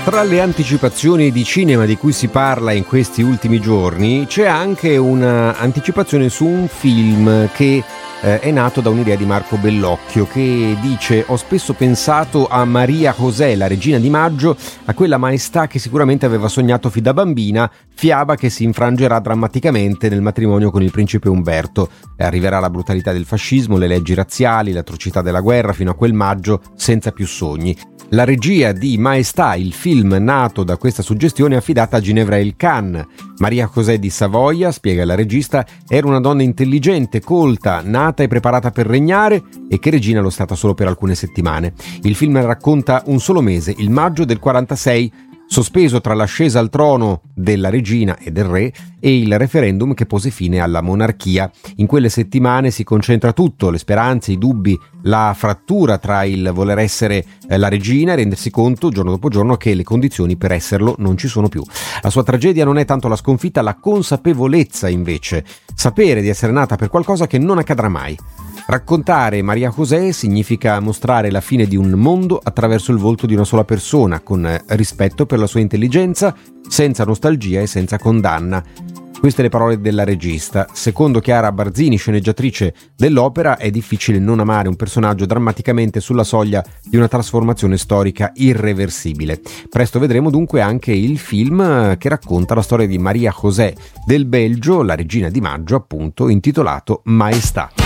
Tra le anticipazioni di cinema di cui si parla in questi ultimi giorni c'è anche un'anticipazione su un film che è nato da un'idea di Marco Bellocchio, che dice: ho spesso pensato a Maria José, la regina di maggio, a quella maestà che sicuramente aveva sognato fin da bambina, fiaba che si infrangerà drammaticamente nel matrimonio con il principe Umberto. E arriverà la brutalità del fascismo, le leggi razziali, l'atrocità della guerra, fino a quel maggio senza più sogni. La regia di Maestà, il film nato da questa suggestione, è affidata a Ginevra Elkann. Maria José di Savoia, spiega la regista, era una donna intelligente, colta, nata e preparata per regnare, e che regina lo è stata solo per alcune settimane. Il film racconta un solo mese, il maggio del 46, sospeso tra l'ascesa al trono della regina e del re e il referendum che pose fine alla monarchia. In quelle settimane si concentra tutto, le speranze, i dubbi, la frattura tra il voler essere la regina e rendersi conto giorno dopo giorno che le condizioni per esserlo non ci sono più. La sua tragedia non è tanto la sconfitta, la consapevolezza invece, sapere di essere nata per qualcosa che non accadrà mai. Raccontare Maria José significa mostrare la fine di un mondo attraverso il volto di una sola persona, con rispetto per la sua intelligenza, senza nostalgia e senza condanna. Queste le parole della regista. Secondo Chiara Barzini, sceneggiatrice dell'opera, è difficile non amare un personaggio drammaticamente sulla soglia di una trasformazione storica irreversibile. Presto vedremo dunque anche il film che racconta la storia di Maria José del Belgio, la regina di maggio, appunto, intitolato Maestà.